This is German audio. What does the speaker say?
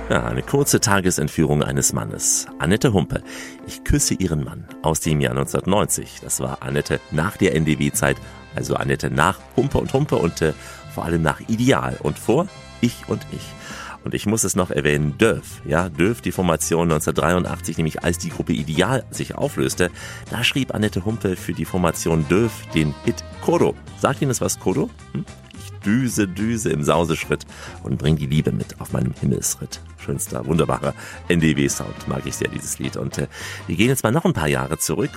Ja, eine kurze Tagesentführung eines Mannes. Annette Humpe. Ich küsse ihren Mann aus dem Jahr 1990. Das war Annette nach der NDW-Zeit, also Annette nach Humpe und vor allem nach Ideal und vor Ich und ich. Und ich muss es noch erwähnen, Döf, die Formation 1983, nämlich als die Gruppe Ideal sich auflöste, da schrieb Annette Humpe für die Formation Döf den Hit Kodo. Sagt Ihnen das was, Kodo? Ich düse im Sauseschritt und bring die Liebe mit auf meinem Himmelsritt. Schönster, wunderbarer NDW-Sound, mag ich sehr, dieses Lied. Und wir gehen jetzt mal noch ein paar Jahre zurück